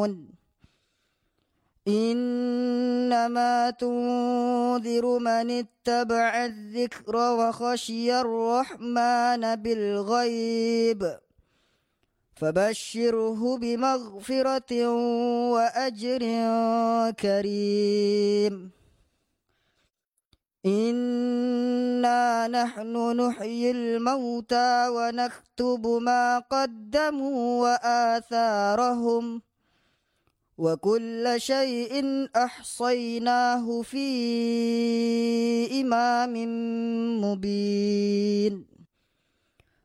يعلمون إنما تنذر من اتبع الذكر وخشي الرحمن بالغيب فبشره بمغفرة وأجر كريم إنا نحن نحيي الموتى ونكتب ما قدموا وآثارهم وكل شيء أحصيناه في إمام مبين